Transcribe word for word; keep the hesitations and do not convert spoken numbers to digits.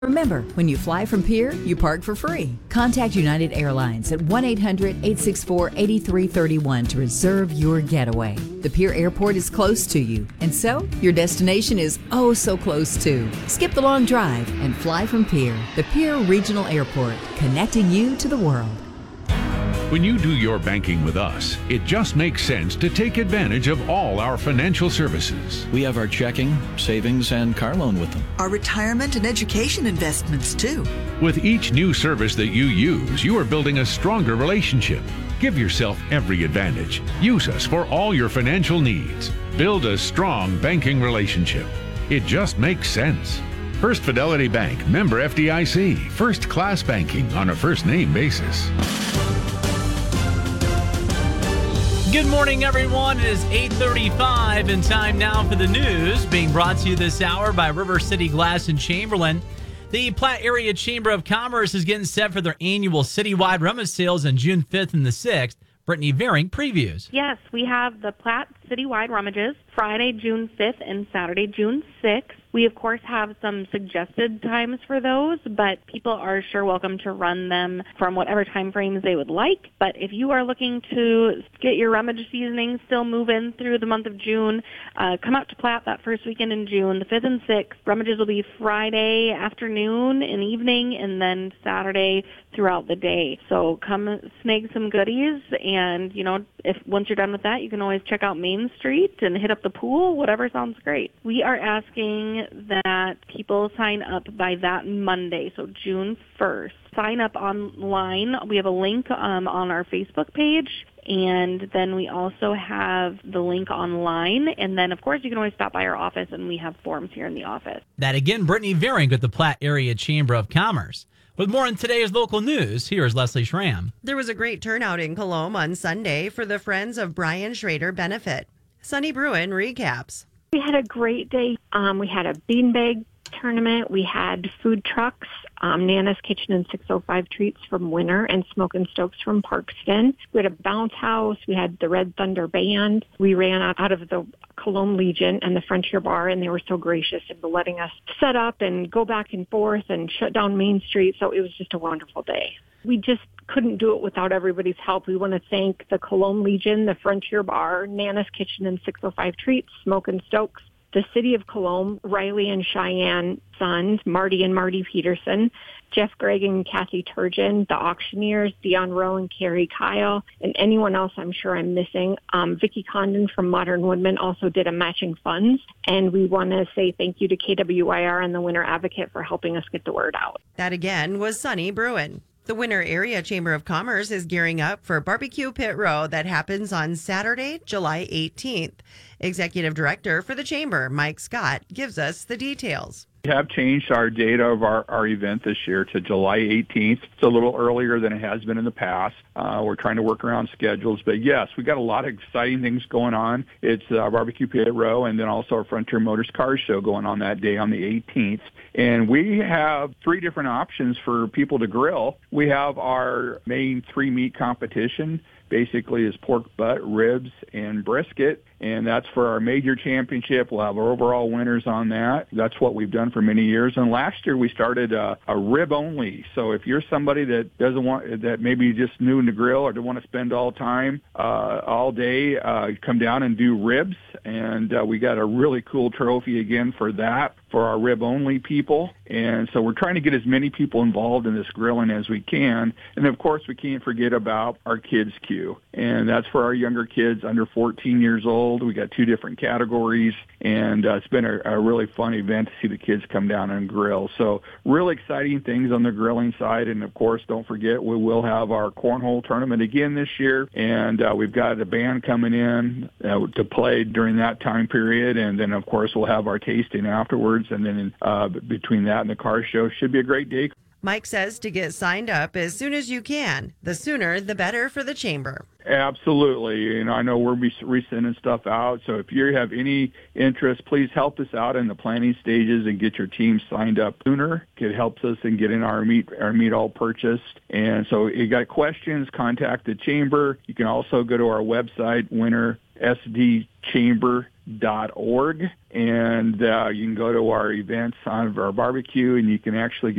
Remember, when you fly from Pier, you park for free. Contact United Airlines at one eight hundred, eight six four, eight three three one to reserve your getaway. The Pier Airport is close to you, and so your destination is oh so close too. Skip the long drive and fly from Pier, the Pier Regional Airport, connecting you to the world. When you do your banking with us, it just makes sense to take advantage of all our financial services. We have our checking, savings, and car loan with them. Our retirement and education investments, too. With each new service that you use, you are building a stronger relationship. Give yourself every advantage. Use us for all your financial needs. Build a strong banking relationship. It just makes sense. First Fidelity Bank, member F D I C. First class banking on a first name basis. Good morning, everyone. It is eight thirty-five and time now for the news, being brought to you this hour by River City Glass in Chamberlain. The Platte Area Chamber of Commerce is getting set for their annual citywide rummage sales on June fifth and the sixth. Brittany Vering previews. Yes, we have the Platte Citywide Rummages Friday, June fifth and Saturday, June sixth. We, of course, have some suggested times for those, but people are sure welcome to run them from whatever time frames they would like. But if you are looking to get your rummage seasoning still moving through the month of June, uh, come out to Platte that first weekend in June, the fifth and sixth. Rummages will be Friday afternoon and evening, and then Saturday throughout the day. So come snag some goodies, and, you know, if once you're done with that, you can always check out Main Street and hit up the pool, whatever sounds great. We are asking that people sign up by that Monday, so June first. Sign up online. We have a link um, on our Facebook page, and then we also have the link online. And then, of course, you can always stop by our office, and we have forms here in the office. That again, Brittany Vering with the Platte Area Chamber of Commerce. With more on today's local news, here's Leslie Schramm. There was a great turnout in Colombe on Sunday for the Friends of Brian Schrader benefit. Sunny Bruin recaps. We had a great day. Um, we had a beanbag tournament. We had food trucks, um, Nana's Kitchen and six oh five Treats from Winter and Smoke and Stokes from Parkston. We had a bounce house. We had the Red Thunder Band. We ran out, out of the Cologne Legion and the Frontier Bar, and they were so gracious in letting us set up and go back and forth and shut down Main Street. So it was just a wonderful day. We just couldn't do it without everybody's help. We want to thank the Cologne Legion, the Frontier Bar, Nana's Kitchen and six oh five Treats, Smoke and Stokes, the City of Cologne, Riley and Cheyenne sons, Marty and Marty Peterson, Jeff Gregg and Kathy Turgeon, the auctioneers, Dion Rowe and Carrie Kyle, and anyone else I'm sure I'm missing. Um, Vicki Condon from Modern Woodman also did a matching funds, and we want to say thank you to K W I R and the Winter Advocate for helping us get the word out. That again was Sunny Bruin. The Winter Area Chamber of Commerce is gearing up for Barbecue Pit Row that happens on Saturday, July eighteenth. Executive Director for the Chamber, Mike Scott, gives us the details. We have changed our date of our, our event this year to July eighteenth. It's a little earlier than it has been in the past. Uh, we're trying to work around schedules. But, yes, we got a lot of exciting things going on. It's uh, Barbecue Pit Row and then also our Frontier Motors Car Show going on that day on the eighteenth. And we have three different options for people to grill. We have our main three-meat competition. Basically is pork butt, ribs, and brisket, and that's for our major championship. We'll have our overall winners on that. That's what we've done for many years. And last year we started a, a rib only. So if you're somebody that doesn't want, that maybe just new in the grill or don't want to spend all time, uh, all day, uh, come down and do ribs. And uh, we got a really cool trophy again for that, for our rib only people. And so we're trying to get as many people involved in this grilling as we can. And of course we can't forget about our kids queue. And that's for our younger kids under fourteen years old. We got two different categories, and uh, it's been a, a really fun event to see the kids come down and grill. So really exciting things on the grilling side. And of course, don't forget, we will have our cornhole tournament again this year. And uh, we've got a band coming in uh, to play during that time period. And then of course, we'll have our tasting afterwards. And then uh, between that and the car show, should be a great day. Mike says to get signed up as soon as you can. The sooner, the better for the chamber. Absolutely. You know, I know we're resending stuff out. So if you have any interest, please help us out in the planning stages and get your team signed up sooner. It helps us in getting our meat, our meat all purchased. And so if you got questions, contact the chamber. You can also go to our website, winter s d chamber dot org, and uh, you can go to our events on our barbecue, and you can actually